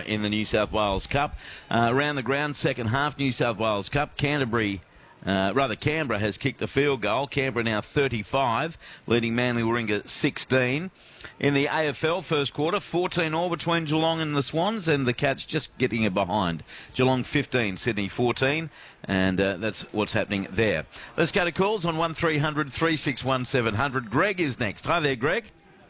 in the New South Wales Cup. Around the ground, second half New South Wales Cup. Canberra has kicked a field goal. Canberra now 35, leading Manly Warringah 16. In the AFL first quarter, 14-all between Geelong and the Swans, and the Cats just getting it behind. Geelong 15, Sydney 14, and that's what's happening there. Let's go to calls on 1300 361 700. Greg is next. Hi there, Greg.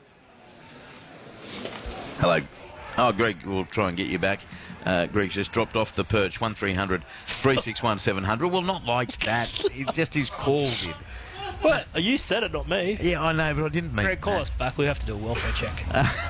Hello. Oh, Greg, we'll try and get you back. Greg's just dropped off the perch. 1300 361 700. Well, not like that. It's just his call did. What? You said it, not me. Yeah, I know, but I didn't mean Greg, call us back. We have to do a welfare check.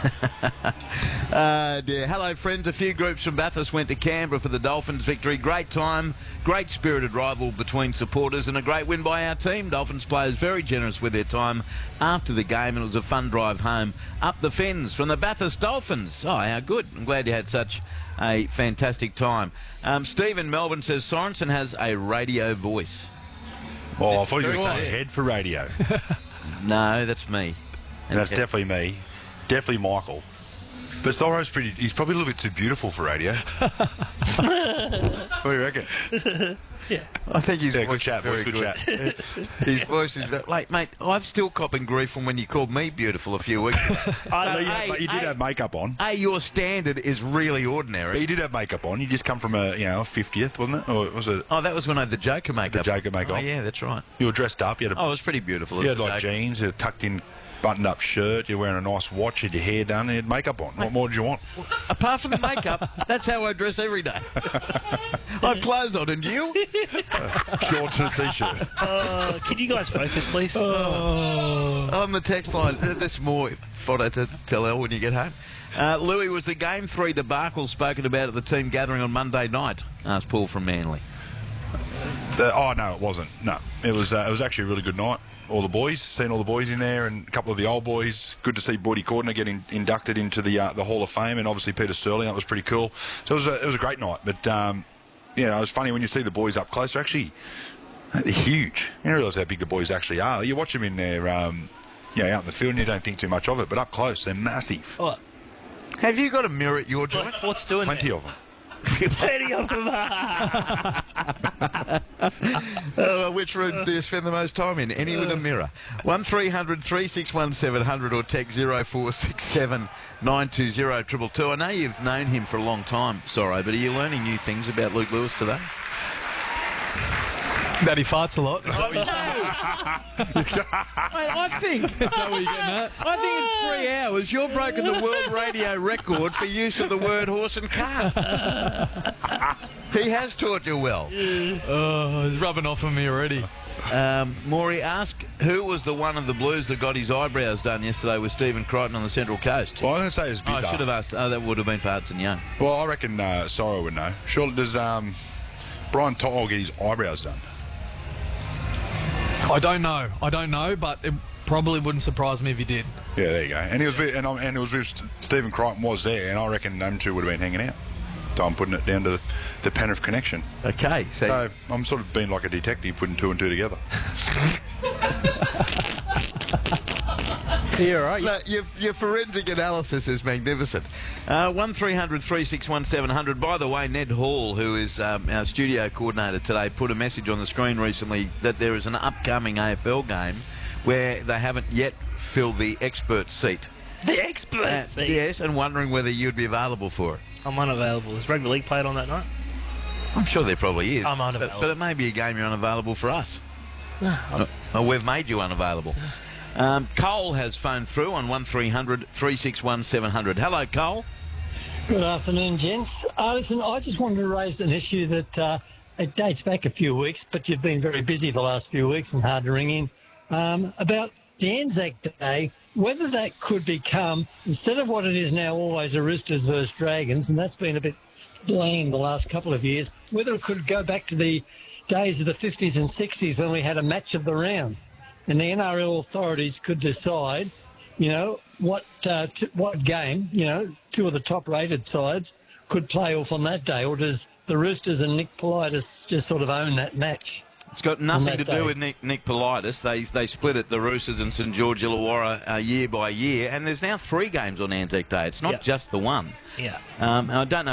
Dear. Hello, friends. A few groups from Bathurst went to Canberra for the Dolphins victory. Great time, great spirited rival between supporters, and a great win by our team. Dolphins players very generous with their time after the game, and it was a fun drive home up the Fens from the Bathurst Dolphins. Oh, how good. I'm glad you had such a fantastic time. Steve in Melbourne says Sorensen has a radio voice. Oh, I thought you were saying head for radio. No, that's me. And that's definitely me. Definitely Michael. But Soro's he's probably a little bit too beautiful for radio. What do you reckon? Yeah. I think he's good chat, boys. Good chat. His voice is like, mate, I'm still copping grief from when you called me beautiful a few weeks ago. But you did have makeup on. Your standard is really ordinary. But you did have makeup on. You just come from a 50th, wasn't it? Or was it? Oh, that was when I had the Joker makeup. The Joker makeup. Oh, yeah, that's right. You were dressed up. You had it was pretty beautiful. You had like jeans, a tucked in, buttoned up shirt. You're wearing a nice watch. You had your hair done. And you had makeup on. What more did you want? Apart from the makeup, that's how I dress every day. I've clothes on, and you? Shorts and a t-shirt. Can you guys focus, please? On the text line, there's more photo to tell Elle when you get home. Louis, was the Game 3 debacle spoken about at the team gathering on Monday night? Asked Paul from Manly. No, it wasn't. No, it was actually a really good night. All the boys, seen all the boys in there, and a couple of the old boys. Good to see Boydie Cordner get inducted into the Hall of Fame, and obviously Peter Sterling. That was pretty cool. So it was a great night. But it was funny when you see the boys up close. They're huge. You don't realise how big the boys actually are. You watch them in there, out in the field, and you don't think too much of it. But up close, they're massive. What? Have you got a mirror at your joint? What's doing Plenty there? of them. Plenty of them. Which rooms do you spend the most time in? Any with a mirror? 1300 361 700 or text 0467 920 222. I know you've known him for a long time, Sorro, but are you learning new things about Luke Lewis today? That he farts a lot. I think. Is that what you're getting at? I think in 3 hours you've broken the world radio record for use of the word horse and cart. He has taught you well. Oh, he's rubbing off on me already. Maury, ask who was the one of the Blues that got his eyebrows done yesterday with Stephen Crichton on the Central Coast? Well, I'm going to say it's bizarre. I should have asked. That would have been for Hudson Young. Well, I reckon Sorrow would know. Surely does Brian Toll get his eyebrows done? I don't know, but it probably wouldn't surprise me if he did. Yeah, there you go. And he was with, and it was with Stephen Crichton was there, and I reckon them two would have been hanging out. So I'm putting it down to the Penrith connection. Okay, so I'm sort of being like a detective, putting two and two together. You're right. No, your forensic analysis is magnificent. 1300 361 700. By the way, Ned Hall, who is our studio coordinator today, put a message on the screen recently that there is an upcoming AFL game where they haven't yet filled the expert seat. The expert seat? Yes, and wondering whether you'd be available for it. I'm unavailable. Is Rugby League played on that night? I'm sure there probably is. I'm unavailable. But it may be a game you're unavailable for us. Or we've made you unavailable. Cole has phoned through on 1300 361 700. Hello, Cole. Good afternoon, gents. Listen, I just wanted to raise an issue that it dates back a few weeks, but you've been very busy the last few weeks and hard to ring in, about the Anzac Day, whether that could become, instead of what it is now, always a Roosters versus Dragons, and that's been a bit bland the last couple of years, whether it could go back to the days of the 50s and 60s when we had a match of the round. And the NRL authorities could decide, what game, two of the top-rated sides could play off on that day, or does the Roosters and Nick Politis just sort of own that match? It's got nothing to do with Nick Politis. They split it, the Roosters and St George Illawarra, year by year, and there's now 3 games on Anzac Day. It's not just the one. Yeah. I don't know